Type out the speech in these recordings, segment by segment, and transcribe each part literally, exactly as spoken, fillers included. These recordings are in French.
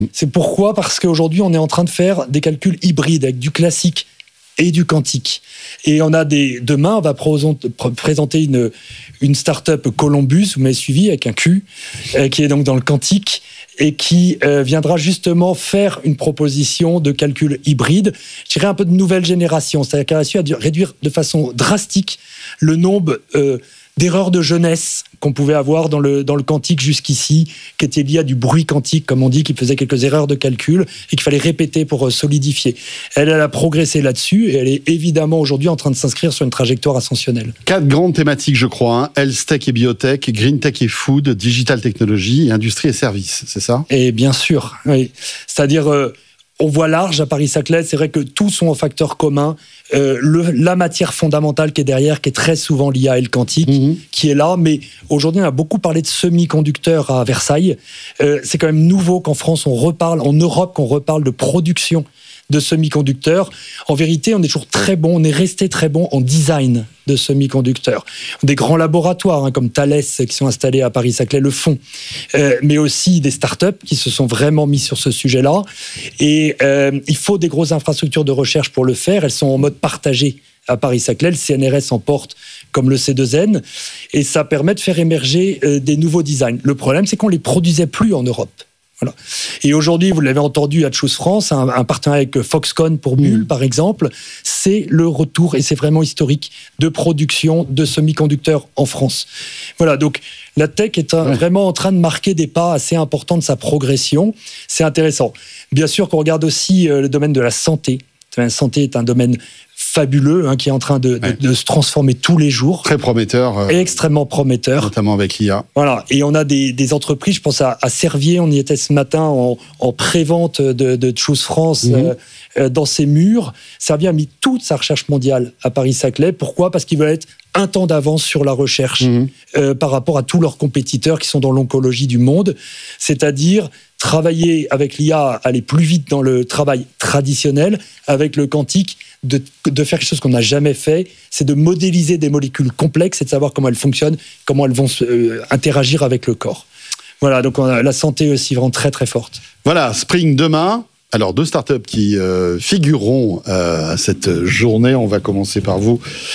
C'est pourquoi, parce qu'aujourd'hui, on est en train de faire des calculs hybrides avec du classique et du quantique. Et on a des, demain, on va présenter une, une start-up Columbus, vous m'avez suivi, avec un Q, euh, qui est donc dans le quantique et qui euh, viendra justement faire une proposition de calcul hybride, je dirais un peu de nouvelle génération, c'est-à-dire qu'elle a réussi à réduire de façon drastique le nombre euh, d'erreurs de jeunesse qu'on pouvait avoir dans le, dans le quantique jusqu'ici, qui était lié à du bruit quantique, comme on dit, qui faisait quelques erreurs de calcul et qu'il fallait répéter pour solidifier. Elle, elle a progressé là-dessus et elle est évidemment aujourd'hui en train de s'inscrire sur une trajectoire ascensionnelle. Quatre grandes thématiques, je crois. Hein. Health Tech et Biotech, Green Tech et Food, Digital Technology et Industrie et Services, c'est ça ? Et bien sûr, oui. C'est-à-dire... Euh, on voit large à Paris-Saclay, c'est vrai que tous sont en facteur commun. Euh, le, la matière fondamentale qui est derrière, qui est très souvent l'I A et le quantique, mmh. qui est là. Mais aujourd'hui, on a beaucoup parlé de semi-conducteurs à Versailles. Euh, c'est quand même nouveau qu'en France, on reparle, en Europe, qu'on reparle de production de semi-conducteurs. En vérité, on est toujours très bon, on est resté très bon en design de semi-conducteurs. Des grands laboratoires, hein, comme Thales, qui sont installés à Paris-Saclay, le font. Euh, mais aussi des startups qui se sont vraiment mis sur ce sujet-là. Et euh, il faut des grosses infrastructures de recherche pour le faire. Elles sont en mode partagé à Paris-Saclay. Le C N R S en porte comme le C deux N. Et ça permet de faire émerger euh, des nouveaux designs. Le problème, c'est qu'on ne les produisait plus en Europe. Voilà. Et aujourd'hui, vous l'avez entendu à Choose France, un, un partenariat avec Foxconn pour Bull, mmh. par exemple, c'est le retour, et c'est vraiment historique, de production de semi-conducteurs en France. Voilà, donc la tech est un, ouais. vraiment en train de marquer des pas assez importants de sa progression. C'est intéressant. Bien sûr qu'on regarde aussi euh, le domaine de la santé. La santé est un domaine fabuleux, hein, qui est en train de, ouais. de, de se transformer tous les jours. Très prometteur. Euh, extrêmement prometteur. Notamment avec l'I A. Voilà. Et on a des, des entreprises, je pense à, à Servier, on y était ce matin en, en pré-vente de, de Choose France, mmh. euh, euh, dans ses murs. Servier a mis toute sa recherche mondiale à Paris-Saclay. Pourquoi ? Parce qu'ils veulent être un temps d'avance sur la recherche mmh. euh, par rapport à tous leurs compétiteurs qui sont dans l'oncologie du monde. C'est-à-dire travailler avec l'I A, aller plus vite dans le travail traditionnel, avec le quantique, de, de faire quelque chose qu'on n'a jamais fait, c'est de modéliser des molécules complexes et de savoir comment elles fonctionnent, comment elles vont euh, interagir avec le corps. Voilà, donc on a la santé aussi vraiment très très forte. Voilà, Spring demain. Alors, deux startups qui euh, figureront euh, à cette journée. On va commencer par vous,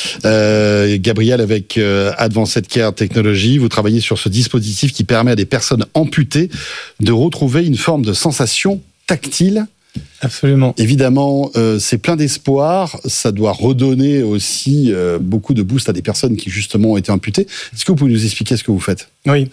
euh, Gabriel, avec euh, Advanced Care Technology. Vous travaillez sur ce dispositif qui permet à des personnes amputées de retrouver une forme de sensation tactile. Absolument. Évidemment, euh, c'est plein d'espoir. Ça doit redonner aussi euh, beaucoup de boost à des personnes qui, justement, ont été amputées. Est-ce que vous pouvez nous expliquer ce que vous faites ? Oui.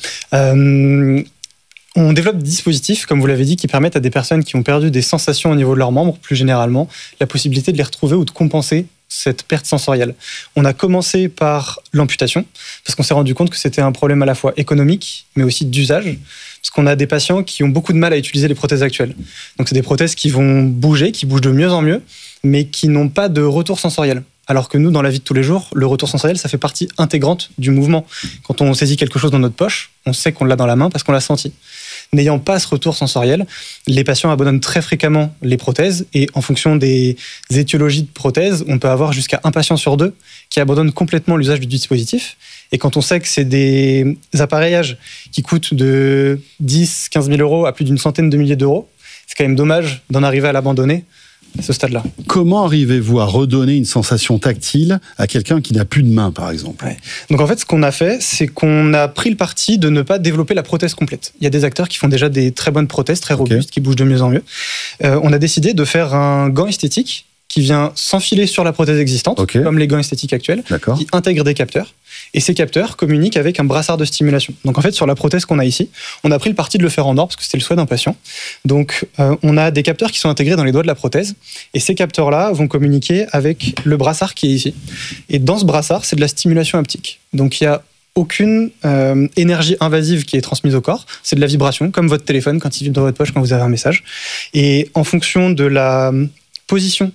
Euh... On développe des dispositifs, comme vous l'avez dit, qui permettent à des personnes qui ont perdu des sensations au niveau de leurs membres, plus généralement, la possibilité de les retrouver ou de compenser cette perte sensorielle. On a commencé par l'amputation, parce qu'on s'est rendu compte que c'était un problème à la fois économique, mais aussi d'usage, parce qu'on a des patients qui ont beaucoup de mal à utiliser les prothèses actuelles. Donc c'est des prothèses qui vont bouger, qui bougent de mieux en mieux, mais qui n'ont pas de retour sensoriel. Alors que nous, dans la vie de tous les jours, le retour sensoriel, ça fait partie intégrante du mouvement. Quand on saisit quelque chose dans notre poche, on sait qu'on l'a dans la main parce qu'on l'a senti. N'ayant pas ce retour sensoriel, les patients abandonnent très fréquemment les prothèses et en fonction des étiologies de prothèses, on peut avoir jusqu'à un patient sur deux qui abandonne complètement l'usage du dispositif. Et quand on sait que c'est des appareillages qui coûtent de dix à quinze mille euros à plus d'une centaine de milliers d'euros, c'est quand même dommage d'en arriver à l'abandonner à ce stade-là. Comment arrivez-vous à redonner une sensation tactile à quelqu'un qui n'a plus de main, par exemple ? Ouais. Donc en fait, ce qu'on a fait, c'est qu'on a pris le parti de ne pas développer la prothèse complète. Il y a des acteurs qui font déjà des très bonnes prothèses, très robustes, okay. qui bougent de mieux en mieux. Euh, on a décidé de faire un gant esthétique qui vient s'enfiler sur la prothèse existante, okay. comme les gants esthétiques actuels, D'accord. qui intègrent des capteurs. Et ces capteurs communiquent avec un brassard de stimulation. Donc en fait, sur la prothèse qu'on a ici, on a pris le parti de le faire en or parce que c'était le souhait d'un patient. Donc euh, on a des capteurs qui sont intégrés dans les doigts de la prothèse. Et ces capteurs-là vont communiquer avec le brassard qui est ici. Et dans ce brassard, c'est de la stimulation haptique. Donc il y a aucune euh, énergie invasive qui est transmise au corps. C'est de la vibration, comme votre téléphone quand il vibre dans votre poche quand vous avez un message. Et en fonction de la position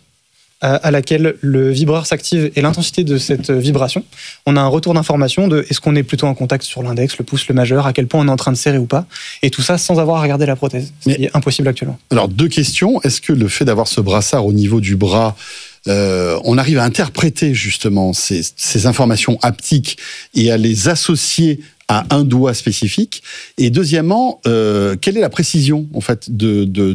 à laquelle le vibreur s'active et l'intensité de cette vibration, on a un retour d'information de est-ce qu'on est plutôt en contact sur l'index, le pouce, le majeur, à quel point on est en train de serrer ou pas, et tout ça sans avoir à regarder la prothèse, ce qui est impossible actuellement. Alors, deux questions. Est-ce que le fait d'avoir ce brassard au niveau du bras, euh, on arrive à interpréter justement ces, ces informations haptiques et à les associer à un doigt spécifique? Et deuxièmement, euh, quelle est la précision en fait de, de,